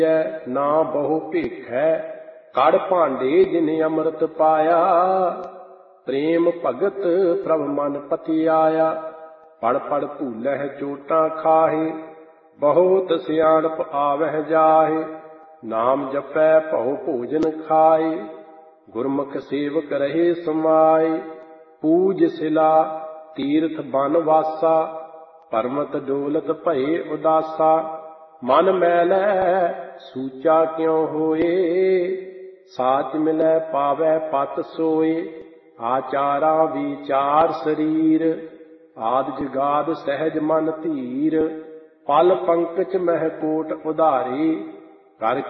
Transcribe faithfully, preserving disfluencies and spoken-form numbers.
ਨਾ ਬਹੁ ਭੇਖੈ ਕੜ ਭਾਂਡੇ ਜਿਨ ਅੰਮ੍ਰਿਤ ਪਾਇਆ। ਪ੍ਰੇਮ ਭਗਤ ਪ੍ਰਭ ਮਨ ਪਤੀ ਆਇਆ। ਪੜ ਪੜ ਭੂਲਹਿ ਚੋਟਾਂ ਖਾਹੇ ਬਹੁਤ ਸਿਆਣਪ ਆਵਹਿ ਜਾਹੇ। ਨਾਮ ਜਪੈ ਭਉ ਭੋਜਨ ਖਾਏ ਗੁਰਮੁਖ ਸੇਵਕ ਰਹੇ ਸਮਾਏ। ਪੂਜ ਸਿਲਾ ਤੀਰਥ ਬਨ ਵਾਸਾ ਪਰਮਤ ਡੋਲਤ ਭਏ ਉਦਾਸਾ। ਮਨ ਮੈਲੈ ਸੂਚਾ ਕਿਉ ਹੋਏ ਸਾਚ ਮਿਲੈ ਪਾਵੈ ਪਤ ਸੋਏ। ਆਚਾਰਾ ਵਿਚਾਰ ਸਰੀਰ ਆਦ ਜੁਗਾਦ ਸਹਿਜ ਮਨ ਧੀਰ। ਪਲ ਪੰਕਜ ਮਹਿ ਕੋਟ ਉਧਾਰੇ ਕਰ